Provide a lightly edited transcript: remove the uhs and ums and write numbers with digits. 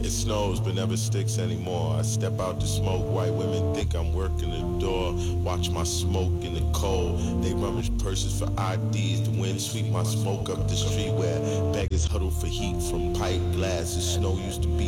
It snows but never sticks anymore. I step out to smoke, white women think I'm working the door. Watch my smoke in the cold. They rummage purses for IDs. The wind sweep my smoke up the street where beggars huddle for heat from pipe glasses. Snow used to be